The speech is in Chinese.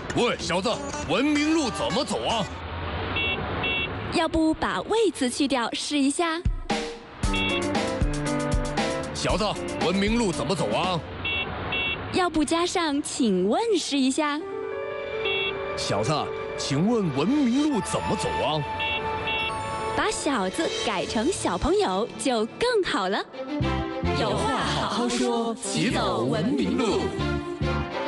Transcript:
喂，小子，文明路怎么走啊？ 要不把“喂”字去掉，试一下。 小子，文明路怎么走啊？ 要不加上“请问”，试一下。 小子，请问文明路怎么走啊？ 把“小”字改成“小朋友”就更好了。 有话好好说，齐走文明路。